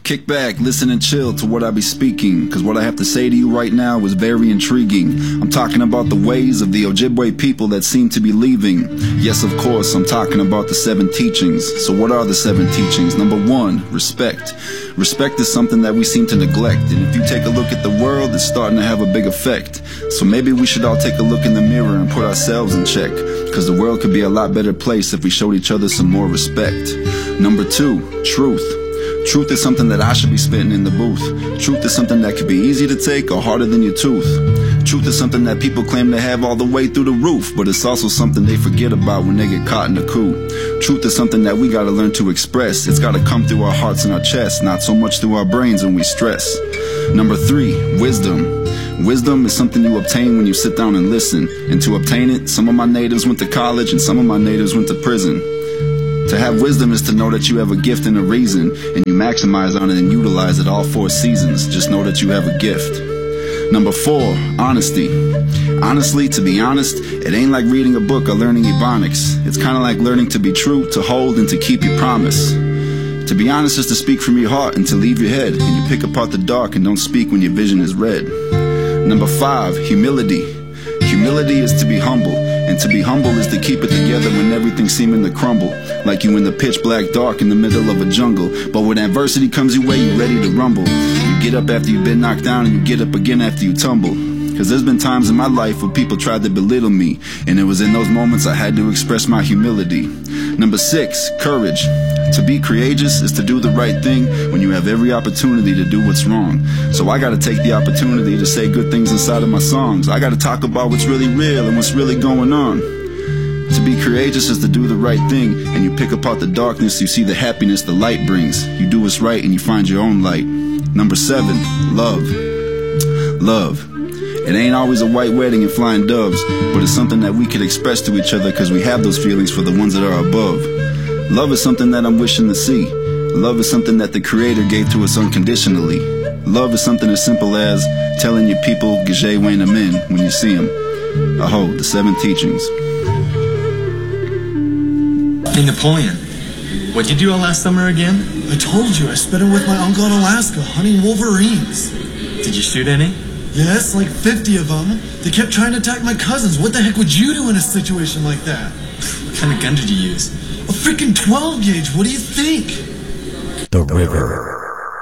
Kick back, listen and chill to what I be speaking, cause what I have to say to you right now is very intriguing. I'm talking about the ways of the Ojibwe people that seem to be leaving. Yes, of course, I'm talking about the 7 teachings. So what are the 7 teachings? Number 1, respect. Respect is something that we seem to neglect, and if you take a look at the world, it's starting to have a big effect. So maybe we should all take a look in the mirror and put ourselves in check, cause the world could be a lot better place if we showed each other some more respect. Number 2, truth. Truth is something that I should be spitting in the booth. Truth is something that could be easy to take or harder than your tooth. Truth is something that people claim to have all the way through the roof, but it's also something they forget about when they get caught in a coup. Truth is something that we gotta learn to express. It's gotta come through our hearts and our chests, not so much through our brains when we stress. Number 3, wisdom. Wisdom is something you obtain when you sit down and listen. And to obtain it, some of my natives went to college and some of my natives went to prison. To have wisdom is to know that you have a gift and a reason, and you maximize on it and utilize it all 4 seasons. Just know that you have a gift. Number 4, honesty. Honestly, to be honest, it ain't like reading a book or learning Ebonics. It's kind of like learning to be true, to hold, and to keep your promise. To be honest is to speak from your heart and to leave your head, and you pick apart the dark and don't speak when your vision is red. Number 5, humility. Humility is to be humble, and to be humble is to keep it together when everything's seeming to crumble. Like you in the pitch black dark in the middle of a jungle, but when adversity comes your way, you're ready to rumble. You get up after you've been knocked down, and you get up again after you tumble. Cause there's been times in my life where people tried to belittle me, and it was in those moments I had to express my humility. Number 6, courage. To be courageous is to do the right thing when you have every opportunity to do what's wrong. So I gotta take the opportunity to say good things inside of my songs. I gotta talk about what's really real and what's really going on. To be courageous is to do the right thing, and you pick apart the darkness, you see the happiness the light brings. You do what's right and you find your own light. Number 7, love. Love. It ain't always a white wedding and flying doves, but it's something that we could express to each other because we have those feelings for the ones that are above. Love is something that I'm wishing to see. Love is something that the Creator gave to us unconditionally. Love is something as simple as telling your people G'jai Wayne Amen when you see them. Aho, the 7 teachings. Hey Napoleon, what'd you do all last summer again? I told you, I spent it with my uncle in Alaska, hunting wolverines. Did you shoot any? Yes, like 50 of them. They kept trying to attack my cousins. What the heck would you do in a situation like that? What kind of gun did you use? A freaking 12 gauge, what do you think? The river.